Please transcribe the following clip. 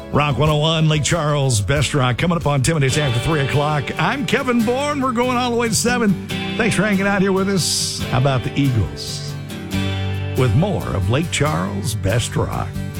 Rock 101, Lake Charles, Best Rock, coming up on 10 minutes after 3 o'clock. I'm Kevin Bourne. We're going all the way to 7. Thanks for hanging out here with us. How about the Eagles? With more of Lake Charles, Best Rock.